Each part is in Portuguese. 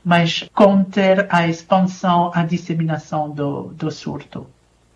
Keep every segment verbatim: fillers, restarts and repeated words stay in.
mas conter a expansão, a disseminação do, do surto.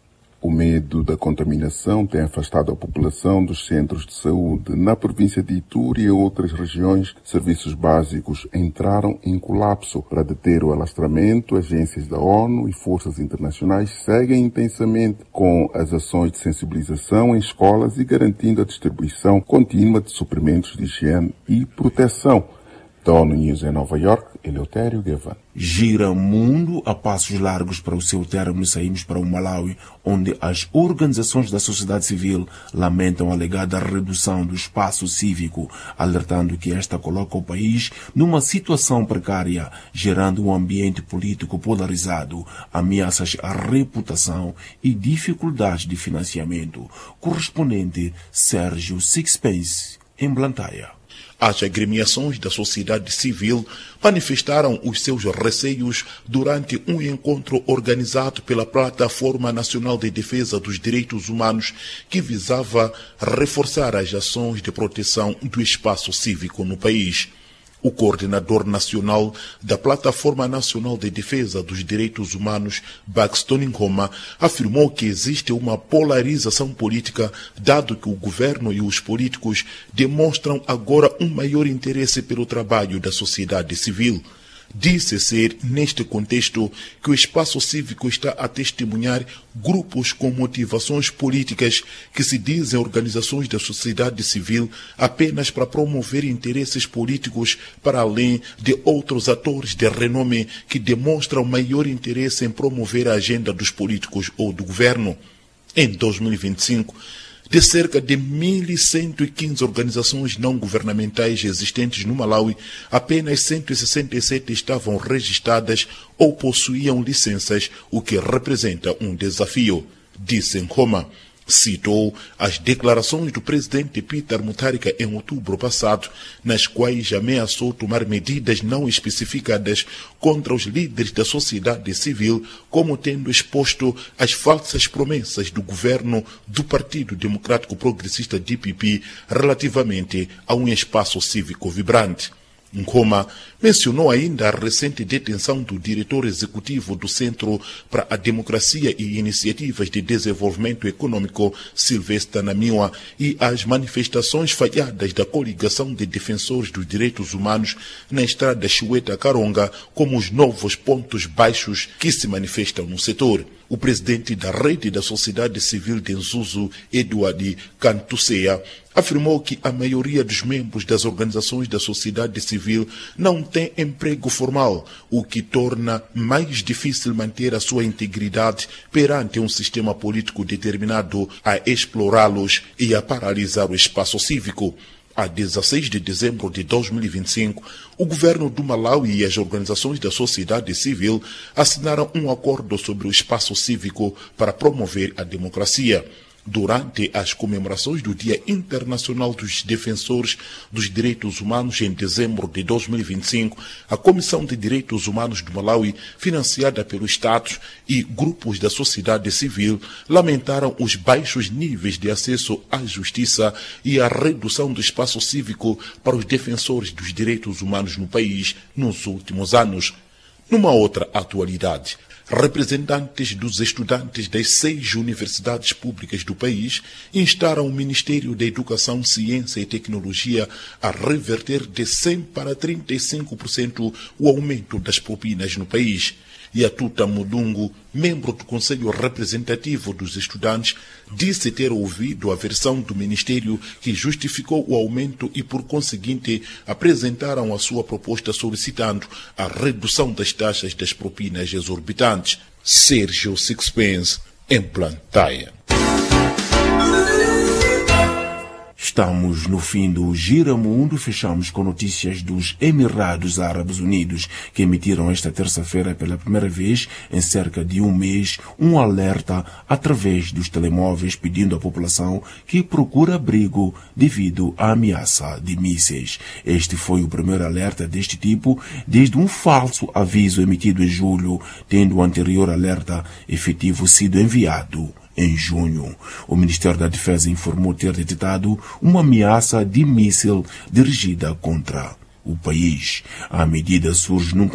O medo da contaminação tem afastado a população dos centros de saúde. Na província de Ituri e outras regiões, serviços básicos entraram em colapso. Para deter o alastramento, agências da ONU e forças internacionais seguem intensamente com as ações de sensibilização em escolas e garantindo a distribuição contínua de suprimentos de higiene e proteção. Da ONU News em Nova York, Eleutério Gavan. Gira mundo a passos largos para o seu término. Saímos para o Malawi, onde as organizações da sociedade civil lamentam a alegada redução do espaço cívico, alertando que esta coloca o país numa situação precária, gerando um ambiente político polarizado, ameaças à reputação e dificuldades de financiamento. Correspondente Sérgio Sixpence, em Blantyre. As agremiações da sociedade civil manifestaram os seus receios durante um encontro organizado pela Plataforma Nacional de Defesa dos Direitos Humanos, que visava reforçar as ações de proteção do espaço cívico no país. O coordenador nacional da Plataforma Nacional de Defesa dos Direitos Humanos, Baxton Ngoma, afirmou que existe uma polarização política, dado que o governo e os políticos demonstram agora um maior interesse pelo trabalho da sociedade civil. Disse ser, neste contexto, que o espaço cívico está a testemunhar grupos com motivações políticas que se dizem organizações da sociedade civil apenas para promover interesses políticos, para além de outros atores de renome que demonstram maior interesse em promover a agenda dos políticos ou do governo. Em dois mil e vinte e cinco, de cerca de mil cento e quinze organizações não governamentais existentes no Malawi, apenas cento e sessenta e sete estavam registradas ou possuíam licenças, o que representa um desafio, disse Ngoma. Citou as declarações do presidente Peter Mutharika em outubro passado, nas quais ameaçou tomar medidas não especificadas contra os líderes da sociedade civil, como tendo exposto as falsas promessas do governo do Partido Democrático Progressista D P P relativamente a um espaço cívico vibrante. Ngoma mencionou ainda a recente detenção do diretor executivo do Centro para a Democracia e Iniciativas de Desenvolvimento Econômico, Silvestre Namiwa, e as manifestações falhadas da coligação de defensores dos direitos humanos na estrada Chiweta-Karonga como os novos pontos baixos que se manifestam no setor. O presidente da Rede da Sociedade Civil de Nzuzu, Edward Kantuseya, afirmou que a maioria dos membros das organizações da sociedade civil não tem emprego formal, o que torna mais difícil manter a sua integridade perante um sistema político determinado a explorá-los e a paralisar o espaço cívico. A dezesseis de dezembro de dois mil e vinte e cinco, o governo do Malawi e as organizações da sociedade civil assinaram um acordo sobre o espaço cívico para promover a democracia. Durante as comemorações do Dia Internacional dos Defensores dos Direitos Humanos em dezembro de dois mil e vinte e cinco, a Comissão de Direitos Humanos do Malawi, financiada pelo Estado e grupos da sociedade civil, lamentaram os baixos níveis de acesso à justiça e a redução do espaço cívico para os defensores dos direitos humanos no país nos últimos anos. Numa outra atualidade, representantes dos estudantes das seis universidades públicas do país instaram o Ministério da Educação, Ciência e Tecnologia a reverter de cem para trinta e cinco por cento o aumento das propinas no país. Yatuta Mudungu, membro do Conselho Representativo dos Estudantes, disse ter ouvido a versão do Ministério que justificou o aumento e, por conseguinte, apresentaram a sua proposta solicitando a redução das taxas das propinas exorbitantes. Sérgio Sixpence, em Blantyre. Estamos no fim do Gira Mundo. Fechamos com notícias dos Emirados Árabes Unidos, que emitiram esta terça-feira pela primeira vez em cerca de um mês um alerta através dos telemóveis pedindo à população que procure abrigo devido à ameaça de mísseis. Este foi o primeiro alerta deste tipo desde um falso aviso emitido em julho, tendo o anterior alerta efetivo sido enviado em junho. O Ministério da Defesa informou ter detectado uma ameaça de míssil dirigida contra o país. A medida surge num